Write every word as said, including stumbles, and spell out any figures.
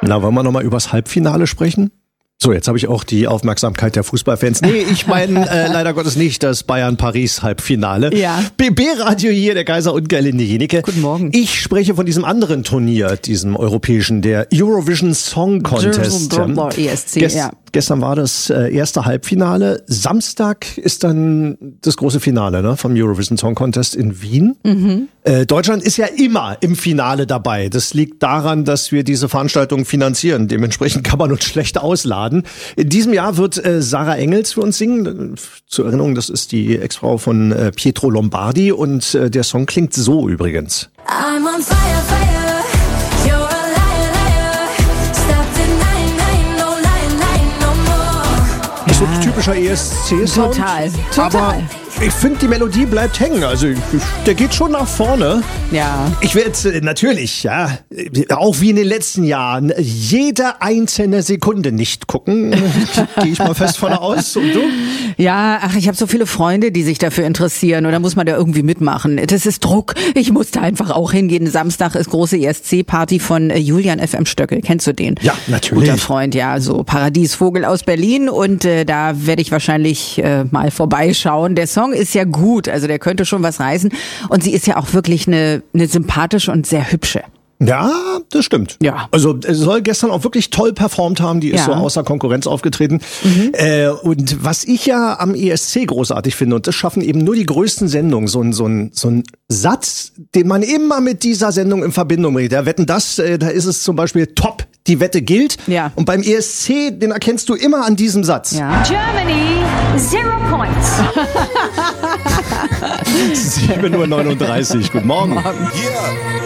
Na, wollen wir nochmal übers Halbfinale sprechen? So, jetzt habe ich auch die Aufmerksamkeit der Fußballfans. Nee, ich meine äh, leider Gottes nicht das Bayern-Paris-Halbfinale. Ja. B B-Radio hier, der Kaiser und Gerlinde Jenike. Guten Morgen. Ich spreche von diesem anderen Turnier, diesem europäischen, der Eurovision Song Contest. E S C, Gest- ja. Gestern war das äh, erste Halbfinale. Samstag ist dann das große Finale, ne, vom Eurovision Song Contest in Wien. Mhm. Äh, Deutschland ist ja immer im Finale dabei. Das liegt daran, dass wir diese Veranstaltung finanzieren. Dementsprechend kann man uns schlecht ausladen. In diesem Jahr wird äh, Sarah Engels für uns singen. Zur Erinnerung, das ist die Ex-Frau von äh, Pietro Lombardi. Und äh, der Song klingt so übrigens. I'm on fire, fire. You're a liar, liar. Stop denying, lying, no lying, lying no more. Ist so ein typischer E S C-Sound. Total, Aber total. ich finde, die Melodie bleibt hängen. Also der geht schon nach vorne. Ja. Ich werde natürlich, ja, auch wie in den letzten Jahren, jede einzelne Sekunde nicht gucken. Gehe ich mal fest von aus. Und du? Ja, ach, ich habe so viele Freunde, die sich dafür interessieren und da muss man da irgendwie mitmachen. Das ist Druck. Ich musste einfach auch hingehen. Samstag ist große E S C-Party von äh, Julian F M Stöckel. Kennst du den? Ja, natürlich. Guter Freund, ja, so Paradiesvogel aus Berlin und äh, da werde ich wahrscheinlich äh, mal vorbeischauen. Der Song ist ja gut, also der könnte schon was reißen und sie ist ja auch wirklich eine, eine sympathische und sehr hübsche. Ja, das stimmt. Ja. Also es soll gestern auch wirklich toll performt haben. Die ist Ja. so außer Konkurrenz aufgetreten. Mhm. Äh, und was ich ja am E S C großartig finde, und das schaffen eben nur die größten Sendungen, so ein, so ein, so ein Satz, den man immer mit dieser Sendung in Verbindung bringt. Da wetten das, äh, da ist es zum Beispiel top, die Wette gilt. Ja. Und beim E S C, den erkennst du immer an diesem Satz. Ja. Germany, zero points. sieben Uhr neununddreißig. Guten Morgen. Yeah.